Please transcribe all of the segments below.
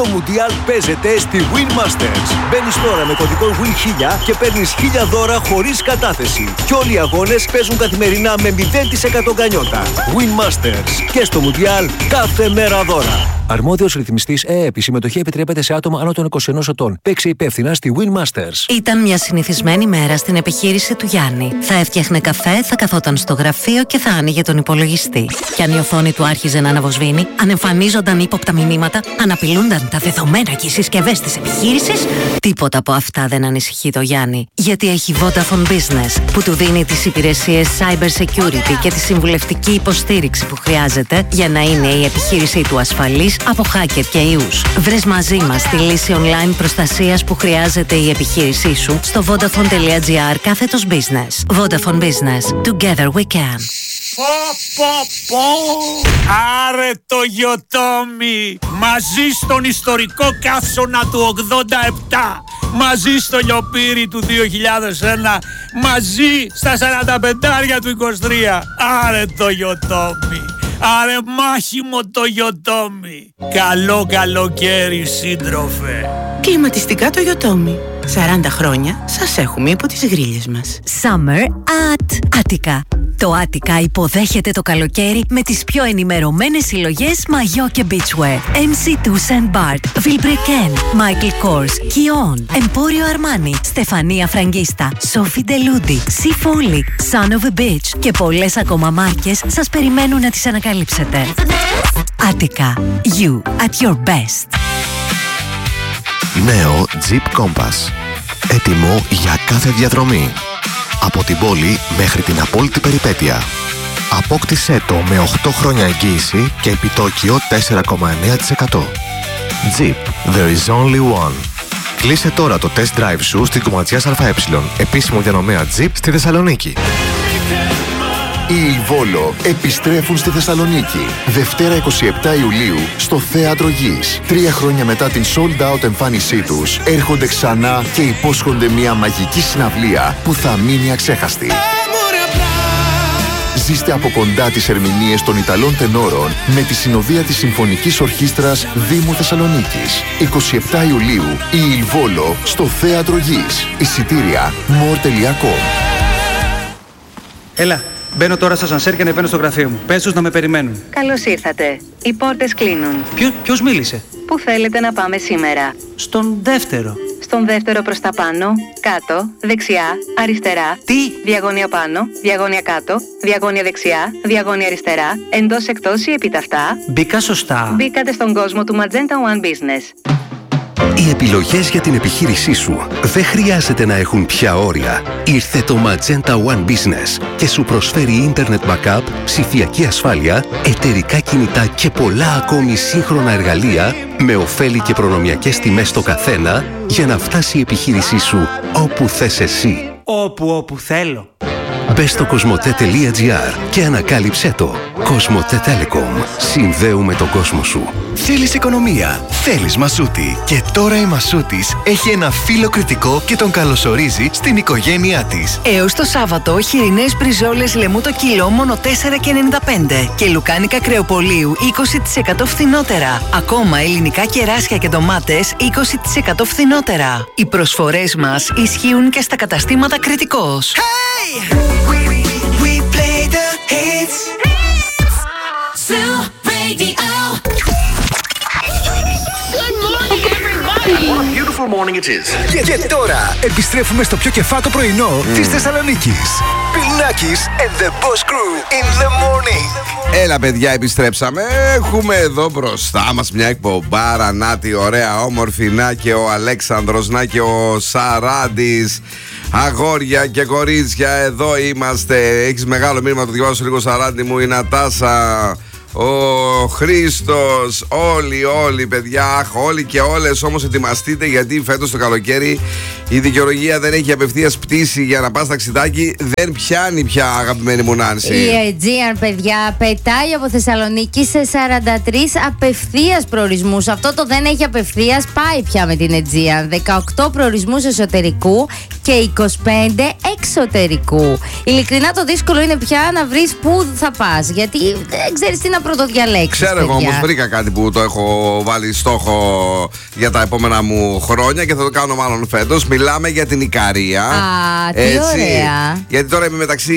Το Μουντιάλ παίζεται στη Win Masters. Μπαίνεις τώρα με κωδικό WIN1000 και παίρνεις 1000 δώρα χωρίς κατάθεση. Και όλοι οι αγώνες παίζουν καθημερινά με 0% γκανιότα. Win Masters. Και στο Μουντιάλ κάθε μέρα δώρα. Αρμόδιος ρυθμιστής ΕΕΠ. Η συμμετοχή επιτρέπεται σε άτομα άνω των 21 ετών. Παίξε υπεύθυνα στη Win Masters. Ήταν μια συνηθισμένη μέρα στην επιχείρηση του Γιάννη. Θα έφτιαχνε καφέ, θα καθόταν στο γραφείο και θα άνοιγε τον υπολογιστή. Κι αν η οθόνη του άρχιζε να αναβοσβήνει, αν εμφανίζονταν ύποπτα μηνύματα, αν απειλούνταν τα δεδομένα και οι συσκευές της επιχείρησης, τίποτα από αυτά δεν ανησυχεί το Γιάννη. Γιατί έχει Vodafone Business, που του δίνει τις υπηρεσίες cyber security και τη συμβουλευτική υποστήριξη που χρειάζεται για να είναι η επιχείρησή του ασφαλής από hacker και ιούς. Βρες μαζί μας τη λύση online προστασίας που χρειάζεται η επιχείρησή σου στο vodafone.gr/business. Vodafone Business. Together we can. Άρε το Γιοτόμι! Μαζί στον ιστορικό καύσωνα του 87, μαζί στο λιοπύρι του 2001, μαζί στα 45 του 23. Άρε το Γιοτόμι! Άρε μάχημο το Γιοτόμι! Καλό καλοκαίρι, σύντροφε! Κλιματιστικά το Γιοτόμι. 40 χρόνια σας έχουμε υπό τις γρίλες μας. Summer at Attica. Το Attica υποδέχεται το καλοκαίρι με τις πιο ενημερωμένες συλλογές μαγιό και beachwear. MC2 Saint Bart, Vilebrequin, Michael Kors, Kion, Emporio Armani, Στεφανία Φραγκίστα, Sophie Deludi, Sea Folly, Son of a Beach και πολλές ακόμα μάρκες σας περιμένουν να τις ανακαλύψετε. Attica. You at your best. Νέο Jeep Compass. Έτοιμο για κάθε διαδρομή. Από την πόλη μέχρι την απόλυτη περιπέτεια. Απόκτησέ το με 8 χρόνια εγγύηση και επιτόκιο 4,9%. Jeep. There is only one. Κλείσε τώρα το test drive σου στην Κομματιάς ΑΕ, επίσημο διανομέα Jeep στη Θεσσαλονίκη. Οι Volvo επιστρέφουν στη Θεσσαλονίκη. Δευτέρα 27 Ιουλίου στο Θέατρο Γης. 3 χρόνια μετά την sold out εμφάνισή τους, έρχονται ξανά και υπόσχονται μια μαγική συναυλία που θα μείνει αξέχαστη. Ζήστε από κοντά τις ερμηνείες των Ιταλών τενόρων με τη συνοδεία της Συμφωνικής Ορχήστρας Δήμου Θεσσαλονίκης. 27 Ιουλίου η Volvo στο Θέατρο Γης. Εισιτήρια more.com. Έλα. Μπαίνω τώρα στο ασανσέρ και ανεβαίνω στο γραφείο μου. Πες τους να με περιμένουν. Καλώς ήρθατε. Οι πόρτες κλείνουν. Ποιος μίλησε? Πού θέλετε να πάμε σήμερα? Στον δεύτερο. Στον δεύτερο προς τα πάνω, κάτω, δεξιά, αριστερά. Τι? Διαγώνια πάνω, διαγώνια κάτω, διαγώνια δεξιά, διαγώνια αριστερά, εντός εκτός ή επιταυτά. Μπήκα σωστά. Μπήκατε στον κόσμο του Magenta One Business. Οι επιλογές για την επιχείρησή σου δεν χρειάζεται να έχουν πια όρια. Ήρθε το Magenta One Business και σου προσφέρει Internet Backup, ψηφιακή ασφάλεια, εταιρικά κινητά και πολλά ακόμη σύγχρονα εργαλεία με ωφέλη και προνομιακές τιμές στο καθένα για να φτάσει η επιχείρησή σου όπου θες εσύ. Όπου θέλω. Μπες στο cosmote.gr και ανακάλυψέ το. Cosmote Telecom. Συνδέουμε τον κόσμο σου. Θέλεις οικονομία, θέλεις Μασούτη. Και τώρα η Μασούτης έχει ένα φίλο κριτικό και τον καλωσορίζει στην οικογένειά της. Έως το Σάββατο, χοιρινές μπριζόλες λεμού το κιλό μόνο 4,95 και λουκάνικα κρεοπολίου 20% φθηνότερα. Ακόμα ελληνικά κεράσια και ντομάτες 20% φθηνότερα. Οι προσφορές μας ισχύουν και στα καταστήματα Κρητικός. Hey! We play the hits. Zoo Radio. Good morning, everybody. What a beautiful morning it is. Και τώρα επιστρέφουμε στο πιο κεφάτο πρωινό της Θεσσαλονίκης. Πιλνάκης and the Boss Crew in the morning. Έλα παιδιά, επιστρέψαμε. Έχουμε εδώ μπροστά μας μια εκπομπάρα. Να τη ωραία, όμορφη. Να και ο Αλέξανδρος, να και ο Σαράντης. Αγόρια και κορίτσια, εδώ είμαστε. Έχεις μεγάλο μήνυμα, το διαβάσω λίγο, Σαράντη μου. Η Νατάσα, ο Χρήστος, όλοι παιδιά, όλοι και όλες. Όμως ετοιμαστείτε, γιατί φέτος το καλοκαίρι η δικαιολογία δεν έχει απευθείας πτήση για να πας ταξιδάκι. Δεν πιάνει πια, αγαπημένη μου Νάνση. Η Aegean, παιδιά, πετάει από Θεσσαλονίκη σε 43 απευθείας προορισμούς. Αυτό το δεν έχει απευθείας πάει πια με την Aegean. 18 προορισμούς εσωτερικού και 25 εξωτερικού. Ειλικρινά το δύσκολο είναι πια να βρεις πού θα πας, γιατί δεν ξέρεις τι να πρωτοδιαλέξεις. Ξέρω εγώ όμως, βρήκα κάτι που το έχω βάλει στόχο για τα επόμενα μου χρόνια και θα το κάνω μάλλον φέτος. Μιλάμε για την Ικαρία. Τι ωραία. Γιατί τώρα είμαι μεταξύ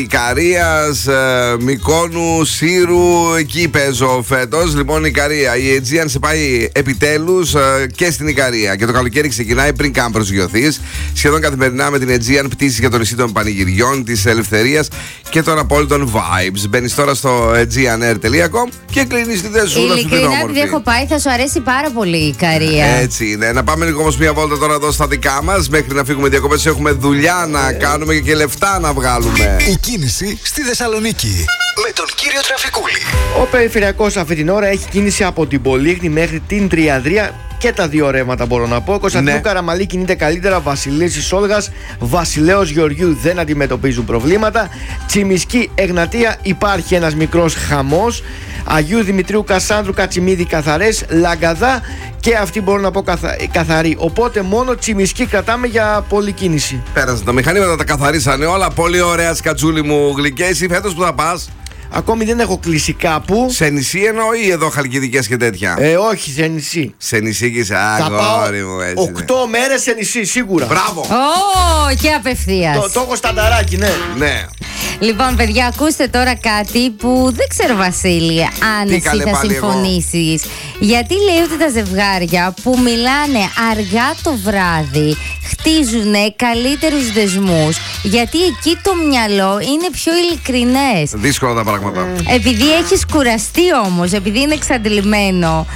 Ικαρίας, Μυκόνου, Σύρου, εκεί παίζω φέτος. Λοιπόν, η Ικαρία, η Aegean σε πάει επιτέλους και στην Ικαρία. Και το καλοκαίρι ξεκινάει πριν καν προσγειωθείς. Σχεδόν καθημερινά με την Aegean πτήσεις για το νησί των πανηγυριών, της ελευθερίας και των απόλυτων vibes. Μπαίνεις τώρα στο aegeanair.com και κλείνεις τη θέση σου. Ειλικρινά, επειδή έχω πάει, θα σου αρέσει πάρα πολύ η Ικαρία. Έτσι είναι. Να πάμε λίγο όμως μια βόλτα τώρα εδώ στα δικά μας. Μέχρι να φύγουμε διακοπές έχουμε δουλειά να κάνουμε και λεφτά να βγάλουμε. Η κίνηση στη Θεσσαλονίκη με τον κύριο Τραφικούλη. Ο περιφερειακός αυτή την ώρα έχει κίνηση από την Πολύχνη μέχρι την Τριαδρία και τα δύο ρεύματα μπορώ να πω. Κωνσταντινού Καραμαλή κινείται καλύτερα. Βασιλής Ισόλγας, Βασιλέως Γεωργιού δεν αντιμετωπίζουν προβλήματα. Τσιμισκή Εγνατία υπάρχει ένας μικρός χαμός. Αγίου Δημητρίου Κασάνδρου Κατσιμίδη καθαρές. Λαγκαδά και αυτοί μπορώ να πω καθαροί. Οπότε μόνο Τσιμισκή κρατάμε για πολλή κίνηση. Πέρασαν τα μηχανήματα, τα καθαρίσανε όλα. Πολύ ωραία, σκατσούλη μου γλυκέ. Εσύ φέτος που θα πας? Ακόμη δεν έχω κλείσει κάπου. Σε νησί εννοώ ή εδώ Χαλκιδικές και τέτοια? Όχι, σε νησί. Σε νησί και σε αγόρι μου, έτσι. 8 μέρες σε νησί, σίγουρα. Μπράβο. Και απευθείας. Το έχω στανταράκι, ναι. Ναι. Λοιπόν, παιδιά, ακούστε τώρα κάτι που δεν ξέρω, Βασίλη, αν εσύ θα συμφωνήσεις. Γιατί λέει ότι τα ζευγάρια που μιλάνε αργά το βράδυ χτίζουν καλύτερους δεσμούς, γιατί εκεί το μυαλό είναι πιο ειλικρινές. Δύσκολα τα πράγματα. Επειδή έχεις κουραστεί όμως, επειδή είναι εξαντλημένο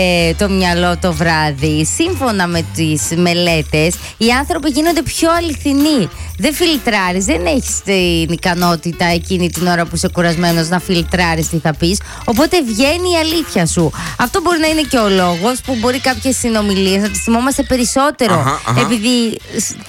το μυαλό το βράδυ, σύμφωνα με τις μελέτες, οι άνθρωποι γίνονται πιο αληθινοί. Δεν φιλτράρεις, δεν έχεις την ικανότητα εκείνη την ώρα που είσαι κουρασμένος να φιλτράρεις τι θα πεις. Οπότε βγαίνει η αλήθεια σου. Αυτό μπορεί να είναι και ο λόγος που μπορεί κάποιες συνομιλίες να τις θυμόμαστε περισσότερο. Επειδή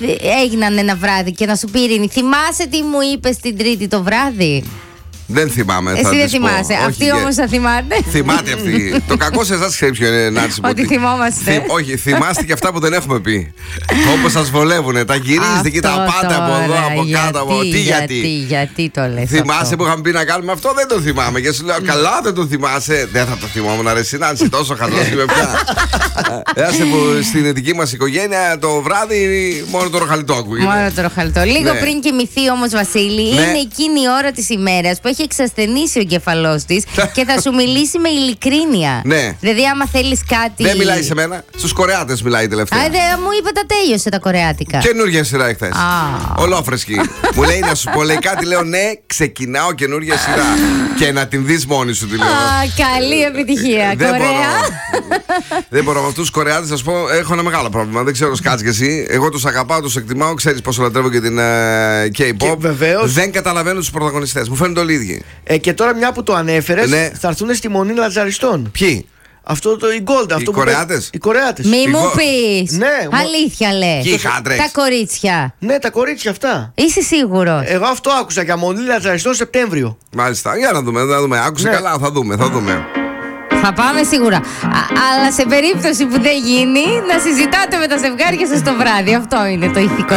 έγιναν ένα βράδυ και να σου πει Ειρήνη, θυμάσαι τι μου είπες την Τρίτη το βράδυ? Δεν θυμάμαι. Εσύ δεν θυμάσαι. Αυτή όμως θα θυμάται. Θυμάται αυτή. Το κακό σε εσάς ξέρει ποιο είναι, Νάτση. Ότι θυμόμαστε. Όχι, θυμάστε και αυτά που δεν έχουμε πει. Όπως σας βολεύουνε. Τα γυρίζετε και τα πάτε από εδώ, από κάτω. Γιατί το λες? Θυμάσαι που είχαμε πει να κάνουμε αυτό? Δεν το θυμάμαι. Και σου λέω, καλά δεν το θυμάσαι. Δεν θα το θυμόμουν, ρε Νάτση. Τόσο χαζός είμαι πια. Έασε που στην δική μας οικογένεια το βράδυ μόνο το ροχαλιτό ακούγεται. Μόνο το ροχαλιτό. Λίγο πριν κοιμηθεί όμως, Βασίλη, είναι εκείνη η ώρα της ημέρας που έχει εξασθενήσει ο εγκεφαλός της και θα σου μιλήσει με ειλικρίνεια. Ναι. Δηλαδή, άμα θέλεις κάτι. Δεν μιλάει σε μένα. Στους Κορεάτες μιλάει τελευταία. Μου είπε τα τέλειωσε τα κορεάτικα. Καινούργια σειρά εχθές. Ολόφρεσκη. Μου λέει να σου πω, λέει κάτι, λέω ναι, ξεκινάω καινούργια σειρά. Και να την δεις μόνη σου, τη λέω. Καλή επιτυχία. Κορέα. Δεν μπορώ. Με αυτούς τους Κορεάτες, να σου πω, έχω ένα μεγάλο πρόβλημα. Δεν ξέρω, σκάτς και εσύ. Εγώ τους αγαπάω, τους εκτιμάω. Ξέρεις πόσο λατρεύω και την K-pop. Δεν καταλαβαίνω τους πρωταγωνιστές. Μου φαίνονται όλοι ίδιοι. Και τώρα, μια που το ανέφερες, θα έρθουν στη Μονή Λατζαριστών. Ποιοι? Αυτό το η Gold. Οι Κορεάτες. Οι Κορεάτες. Μη μου πεις. Ναι. Αλήθεια λες? Και οι χάντρες. Τα κορίτσια. Ναι, τα κορίτσια αυτά. Είσαι σίγουρος? Εγώ αυτό άκουσα για Μονή Λατζαριστών Σεπτέμβριο. Μάλιστα. Για να δούμε. Άκουσε καλά. Θα δούμε. Θα πάμε σίγουρα. Αλλά σε περίπτωση που δεν γίνει, να συζητάτε με τα ζευγάρια σας το βράδυ. Αυτό είναι το ηθικό.